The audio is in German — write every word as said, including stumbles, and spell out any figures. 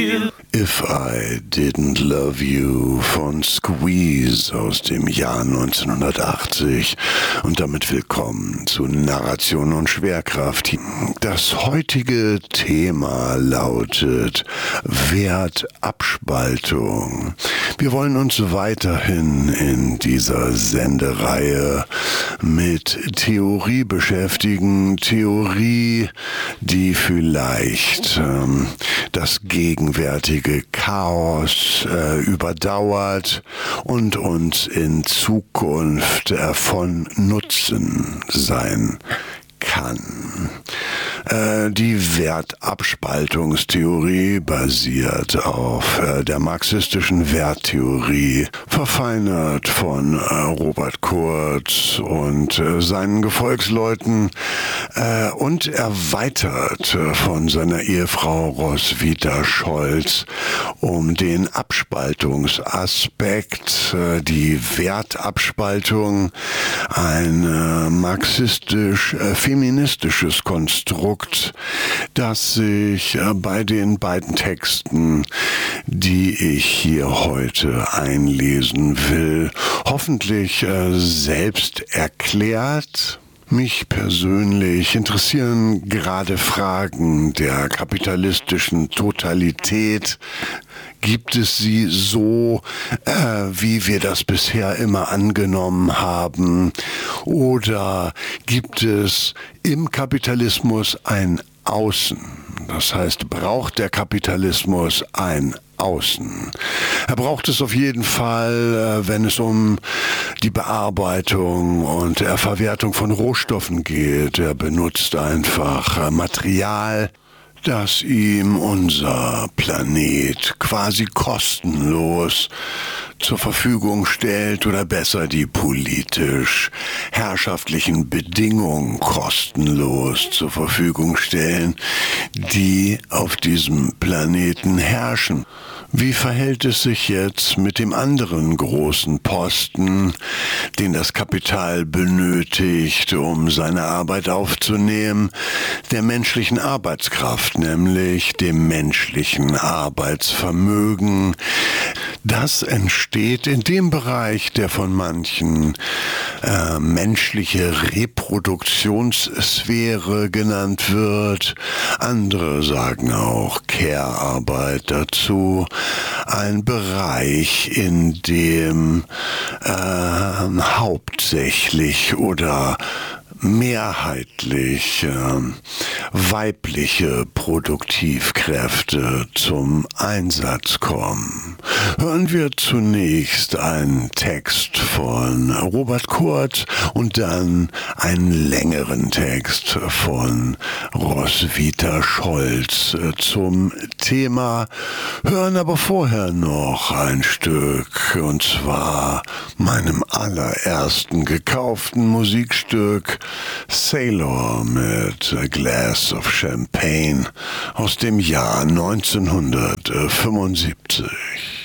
If I Didn't Love You von Squeeze aus dem Jahr neunzehnhundertachtzig und damit willkommen zu Narration und Schwerkraft. Das heutige Thema lautet Wertabspaltung. Wir wollen uns weiterhin in dieser Sendereihe mit Theorie beschäftigen. Theorie, die vielleicht ähm, das gegenwärtige Chaos äh, überdauert und uns in Zukunft äh, von Nutzen sein kann. Äh, die Wertabspaltungstheorie basiert auf äh, der marxistischen Werttheorie, verfeinert von äh, Robert Kurz und äh, seinen Gefolgsleuten äh, und erweitert äh, von seiner Ehefrau Roswitha Scholz um den Abspaltungsaspekt, äh, die Wertabspaltung, ein äh, marxistisch-feministisches Konstrukt, das sich äh, bei den beiden Texten, die ich hier heute einlesen will, hoffentlich äh, selbst erklärt. Mich persönlich interessieren gerade Fragen der kapitalistischen Totalität. Gibt es sie so, äh, wie wir das bisher immer angenommen haben? Oder gibt es im Kapitalismus ein Außen? Das heißt, braucht der Kapitalismus ein Außen? Er braucht es auf jeden Fall, wenn es um die Bearbeitung und der Verwertung von Rohstoffen geht. Er benutzt einfach Material, das ihm unser Planet quasi kostenlos zur Verfügung stellt, oder besser die politisch herrschaftlichen Bedingungen kostenlos zur Verfügung stellen, die auf diesem Planeten herrschen. Wie verhält es sich jetzt mit dem anderen großen Posten, den das Kapital benötigt, um seine Arbeit aufzunehmen, der menschlichen Arbeitskraft, nämlich dem menschlichen Arbeitsvermögen? Das entsteht in dem Bereich, der von manchen äh, menschliche Reproduktionssphäre genannt wird. Andere sagen auch Care-Arbeit dazu. Ein Bereich, in dem äh, hauptsächlich oder mehrheitlich äh, weibliche Produktivkräfte zum Einsatz kommen. Hören wir zunächst einen Text von Robert Kurz und dann einen längeren Text von Roswitha Scholz zum Thema, hören aber vorher noch ein Stück, und zwar meinem allerersten gekauften Musikstück Sailor mit A Glass of Champagne aus dem Jahr neunzehnhundertfünfundsiebzig.